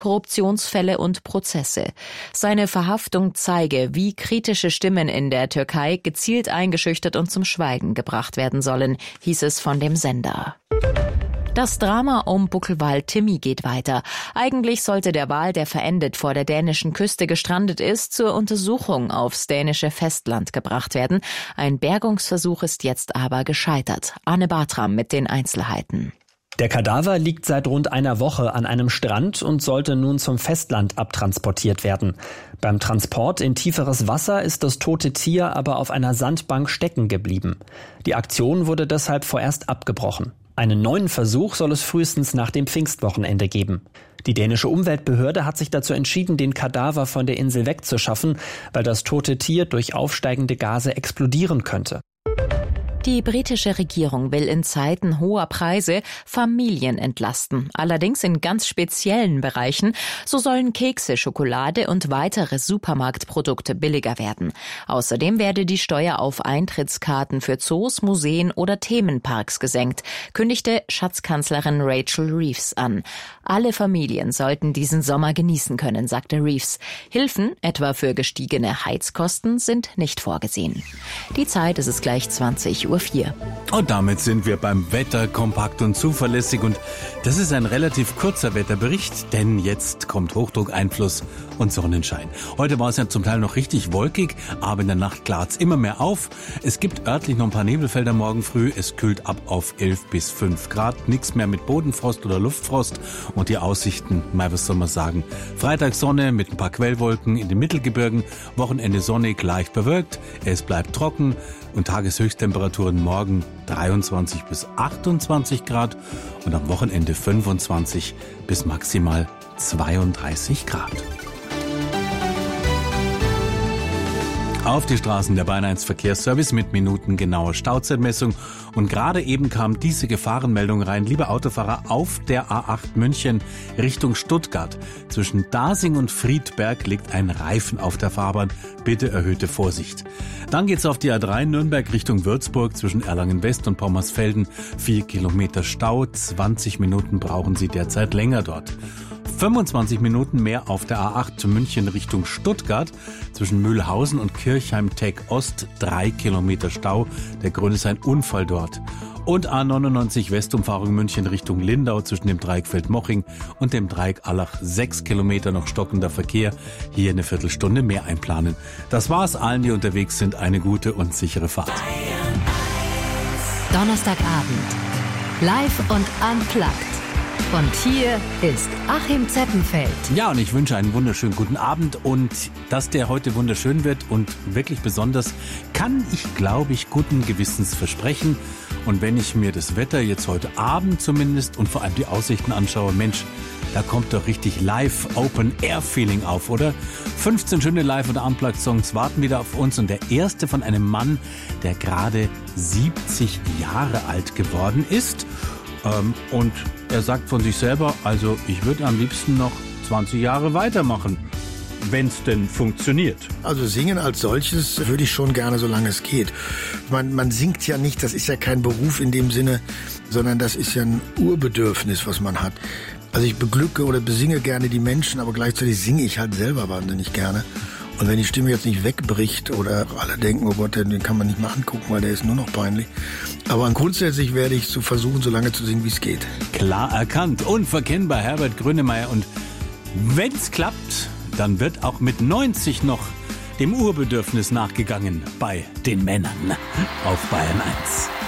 Korruptionsfälle und Prozesse. Seine Verhaftung zeige, wie kritische Stimmen in der Türkei gezielt eingeschüchtert und zum Schweigen gebracht werden sollen, hieß es von dem Sender. Das Drama um Buckelwal Timmy geht weiter. Eigentlich sollte der Wal, der verendet vor der dänischen Küste gestrandet ist, zur Untersuchung aufs dänische Festland gebracht werden. Ein Bergungsversuch ist jetzt aber gescheitert. Anne Bartram mit den Einzelheiten. Der Kadaver liegt seit rund einer Woche an einem Strand und sollte nun zum Festland abtransportiert werden. Beim Transport in tieferes Wasser ist das tote Tier aber auf einer Sandbank stecken geblieben. Die Aktion wurde deshalb vorerst abgebrochen. Einen neuen Versuch soll es frühestens nach dem Pfingstwochenende geben. Die dänische Umweltbehörde hat sich dazu entschieden, den Kadaver von der Insel wegzuschaffen, weil das tote Tier durch aufsteigende Gase explodieren könnte. Die britische Regierung will in Zeiten hoher Preise Familien entlasten, allerdings in ganz speziellen Bereichen. So sollen Kekse, Schokolade und weitere Supermarktprodukte billiger werden. Außerdem werde die Steuer auf Eintrittskarten für Zoos, Museen oder Themenparks gesenkt, kündigte Schatzkanzlerin Rachel Reeves an. Alle Familien sollten diesen Sommer genießen können, sagte Reeves. Hilfen, etwa für gestiegene Heizkosten, sind nicht vorgesehen. Die Zeit ist es gleich 20:04 Uhr. Und damit sind wir beim Wetter, kompakt und zuverlässig. Und das ist ein relativ kurzer Wetterbericht, denn jetzt kommt Hochdruckeinfluss und Sonnenschein. Heute war es ja zum Teil noch richtig wolkig, aber in der Nacht klart's immer mehr auf. Es gibt örtlich noch ein paar Nebelfelder morgen früh. Es kühlt ab auf 11 bis 5 Grad. Nichts mehr mit Bodenfrost oder Luftfrost. Und die Aussichten, was soll man sagen? Freitag Sonne mit ein paar Quellwolken in den Mittelgebirgen. Wochenende sonnig, leicht bewölkt. Es bleibt trocken. Und Tageshöchsttemperaturen morgen 23 bis 28 Grad und am Wochenende 25 bis maximal 32 Grad. Auf die Straßen der Bayern 1 Verkehrsservice mit minutengenauer Stauzeitmessung. Und gerade eben kam diese Gefahrenmeldung rein. Liebe Autofahrer, auf der A8 München Richtung Stuttgart. Zwischen Dasing und Friedberg liegt ein Reifen auf der Fahrbahn. Bitte erhöhte Vorsicht. Dann geht's auf die A3 Nürnberg Richtung Würzburg zwischen Erlangen West und Pommersfelden. 4 Kilometer Stau, 20 Minuten brauchen Sie derzeit länger dort. 25 Minuten mehr auf der A8 München Richtung Stuttgart zwischen Mühlhausen und Kirchheim-Tech Ost, 3 Kilometer Stau. Der Grund ist ein Unfall dort. Und A99 Westumfahrung München Richtung Lindau zwischen dem Dreieck Feldmoching und dem Dreieck Allach, 6 Kilometer noch stockender Verkehr. Hier eine Viertelstunde mehr einplanen. Das war's allen, die unterwegs sind. Eine gute und sichere Fahrt. Donnerstagabend. Live und unplugged. Und hier ist Achim Zeppenfeld. Ja, und ich wünsche einen wunderschönen guten Abend. Und dass der heute wunderschön wird und wirklich besonders, kann ich, glaube ich, guten Gewissens versprechen. Und wenn ich mir das Wetter jetzt heute Abend zumindest und vor allem die Aussichten anschaue, Mensch, da kommt doch richtig Live-Open-Air-Feeling auf, oder? 15 schöne Live- oder Unplugged-Songs warten wieder auf uns. Und der erste von einem Mann, der gerade 70 Jahre alt geworden ist. Und er sagt von sich selber, also ich würde am liebsten noch 20 Jahre weitermachen, wenn es denn funktioniert. Also singen als solches würde ich schon gerne, solange es geht. Man singt ja nicht, das ist ja kein Beruf in dem Sinne, sondern das ist ja ein Urbedürfnis, was man hat. Also ich beglücke oder besinge gerne die Menschen, aber gleichzeitig singe ich halt selber wahnsinnig gerne. Und wenn die Stimme jetzt nicht wegbricht oder alle denken, oh Gott, den kann man nicht mehr angucken, weil der ist nur noch peinlich. Aber grundsätzlich werde ich so versuchen, so lange zu singen, wie es geht. Klar erkannt, unverkennbar Herbert Grönemeyer. Und wenn es klappt, dann wird auch mit 90 noch dem Urbedürfnis nachgegangen bei den Männern auf Bayern 1.